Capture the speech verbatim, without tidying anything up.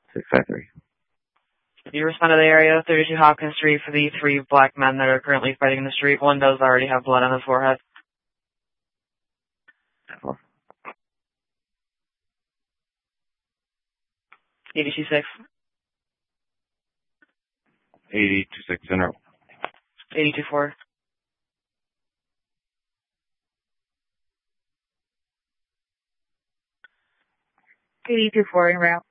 six five three. You respond to the area, thirty-two Hopkins Street, for the three black men that are currently fighting in the street. One does already have blood on his forehead. eighty-two six. eighty-two six general. eighty-two four. eighty-two four en route.